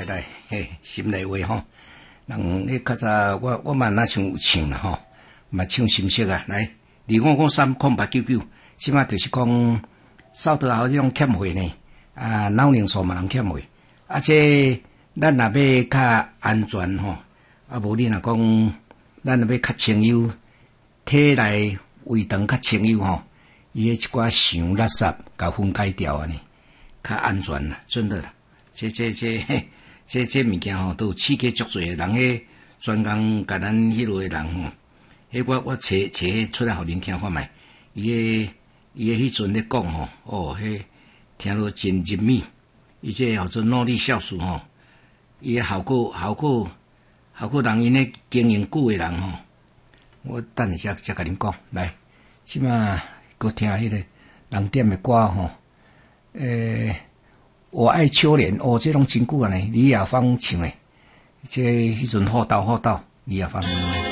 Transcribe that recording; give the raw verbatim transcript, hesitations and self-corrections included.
来，嘿，心内话吼。人迄较早，我我嘛若想有唱啦吼，嘛唱心色啊。来，二五五三空八九九，即马就是讲扫倒后即种欠费呢，啊，脑宁数嘛人欠费，啊，这咱若要较安全吼，啊，无你若讲，咱若要较清幽，体内胃肠较清幽吼，伊迄一寡想垃圾甲分解掉安尼，较安全啦，真的啦。这这这这这物件吼，都有刺激足侪人迄专工甲咱迄落诶人吼，迄我我找找迄出来互恁听看觅，伊诶伊诶迄阵咧讲吼，哦，迄听落真入迷，伊这叫做诺丽酵素吼，伊诶效果效果效果人因咧经营久诶人吼，我等下才才甲恁讲，来，即马搁听迄个人点诶歌吼，诶。我爱秋莲，哦，这种真久啊呢，李亚芳唱诶，这迄阵好斗好斗，李亚芳。